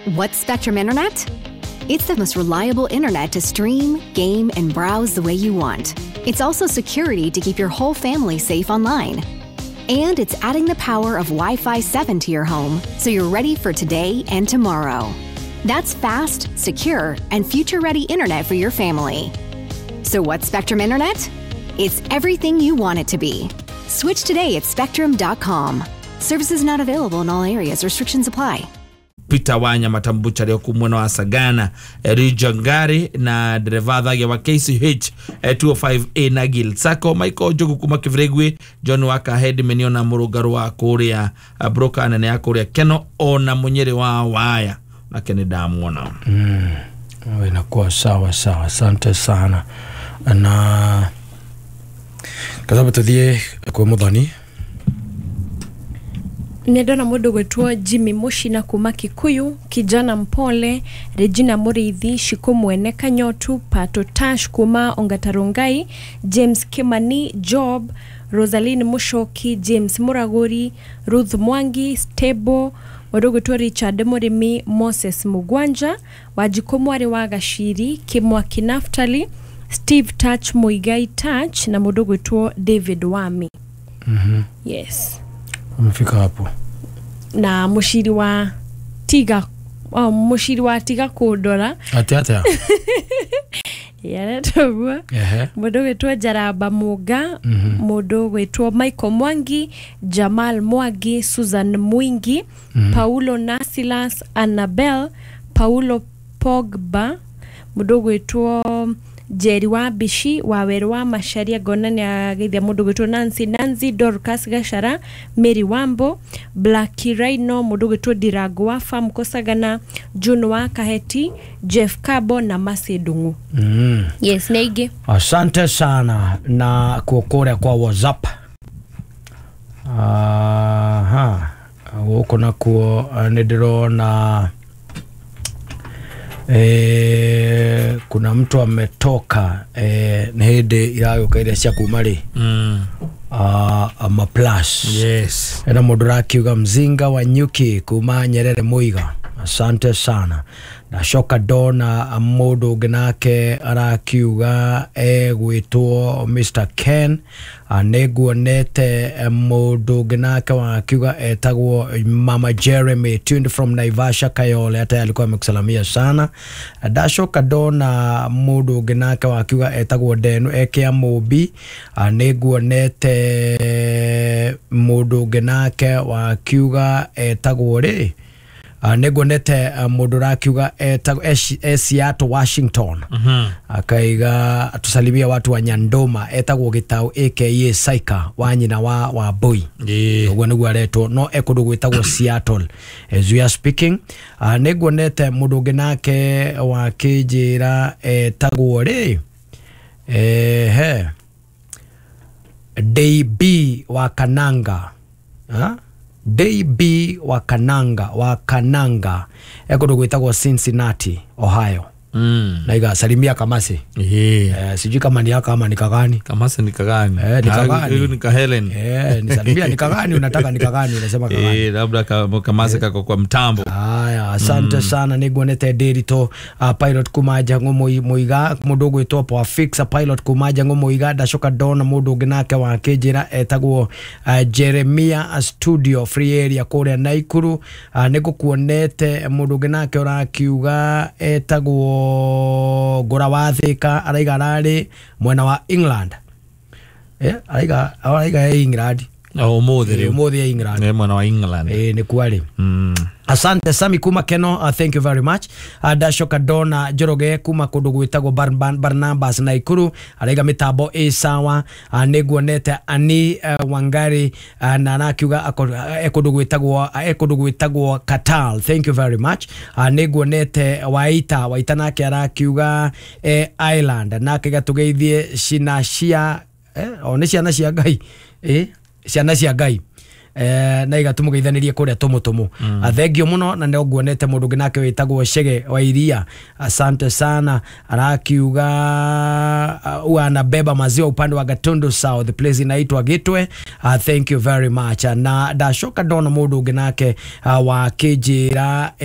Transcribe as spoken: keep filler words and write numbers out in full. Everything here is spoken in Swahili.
What's Spectrum Internet? It's the most reliable internet to stream, game, and browse the way you want. It's also security to keep your whole family safe online. And it's adding the power of Wi-Fi seven to your home so you're ready for today and tomorrow. That's fast, secure, and future-ready internet for your family. So what's Spectrum Internet? It's everything you want it to be. Switch today at spectrum dot com. Services not available in all areas. Restrictions apply. Peter Wanya Matambucha leo kumwena wa Sagana Rijangari na dereva dhage wa K C H two oh five A na Gilsako Michael Jogu kuma Kivregwe John Waka Head Meniona Murugaru wa Korea Broka na ya Korea Keno ona Munyere wa Waya na Keneda muona. Mm. Inakuwa sawa sawa. Asante sana. Na kazaba tudhie kwa Mudhani. Nedona mudo wetuo Jimmy Mushina kuma Kikuyu, kijana mpole, Regina Murithi, Shikumwene Kanyotu, Pato Tash kuma Ongatarungai, James Kimani, Job, Rosaline Mushoki, James Muraguri, Ruth Mwangi, Stebo, Wadogo tu Richard Murimi, Moses Mugwanja, Wajikomwari Wagashiri, Kimwa Kinaftali, Steve Touch Muigai Touch, na mudogo tu David Wami. Mhm. Yes. Umefika hapo. Na mushiri wa Tiga, oh, mushiri wa Tiga Kodora. Ate ate. Yana tobwa. Ehe. Mudo wetu Jaraba Muga, mm -hmm. Mudo wetu Michael Mwangi, Jamal Mwagi, Susan Mwingi, mm -hmm. Paulo Nasilas, Annabelle, Paulo Pogba, mudo wetu Jerry wa Bishi, Waweru wa Masharia Gonani agithia mudo wetu Nancy Nancy, Dorcas Gashara, Mary Wambo, Blacky Rhino, mudo wetu Diragwa Farm Kosagana, Juno wa Kaheti, Jeff Kabo na Masedungu. Mm. Yes, Neige. Asante sana na kuokorea kwa WhatsApp. Aha. Uko na kuo uh, nedero na eh, kuna mtu ametoka eh, nehede ilayo kaida siya kumari. Mm. Uh, ama plus. Yes. Ena moduraki uga Mzinga wa Nyuki kuma Nyerere Muiga. Asante sana. Na shoka dona modo genake arakiuga e gwitwo Mister Ken anegu nete modo genake wakiuga etagwo Mama Jeremy tuned from Naivasha Kayole, hata alikuwa amekusalamia sana. Da shoka dona modo genake wakiuga etagwo Denu eke Mobi anegu nete modo genake wakiuga etagwo re Uh, nego nete uh, modurakiuga e Seattle Washington. Mhm. Mm akaiga tusalimia watu wa Nyandoma etagwo Gitau aka Saika wanyina wa wa boy. Yeah. Ogwo niguo areto no ekudu gwitagwo Seattle as we are speaking. Uh, nego nete muduge nake wa kijira etagwo re eh he D B wa Kananga. Ha? D B wa Kananga wa Kananga ekudu gwitagwo Cincinnati, Ohio. Mm. Na iga salimia Kamasi. Yeah. Eh, sijui kama ni yaka ama ni kagani. Kamasi ni kagani. Eh, ni kagani. Hiyo ni Kahelen. Eh, ni salimia ni kagani, unataka ni kagani, unasema kagani. Eh, labda Kamasi kako kwa mtambo. Haya, asante mm. sana nigwonete Derito uh, pilot kumaja ngomo muiga mudogo itopo fixa pilot kumaja ngomo muiga dashoka dona mudogo nake wa kejira etagwo uh, Jeremia Studio free area kore Naikuru. Uh, nego kuonete mudogo nake orakiuga etagwo Gora Wathika araiga rari mwena wa England. Eh, araiga araiga England. Oh, modhe modhe ya England. Eh, mwana wa England. Eh, ni kweli. Mm. Asante Sami kuma Keno, uh, thank you very much. Uh, Dashoka Dona Joroge kuma kudugu itago bar, bar, Barnabas Naikuru araiga mitabo esawa uh, neguonete Ani uh, Wangari uh, na nakiuga uh, ekudugu itago uh, ekudugu itago Katal, thank you very much. Uh, neguonete Waita Waita nake arakiuga eh, Island nake gatugeithie Shinashia eh one ciana cia Ngai eh ciana cia Ngai eh na igatumugeithanirie kuria tumutumu. Mm. Athengio muno na niguonete mundu nginake witagwo Shege wa Iria. Asante sana. Arakiuga uh, uana beba maziwa upande wa Gatundu South, the place inaitwa Gitwe. Uh, thank you very much. Na dashoka dona mundu nginake uh, wa kijira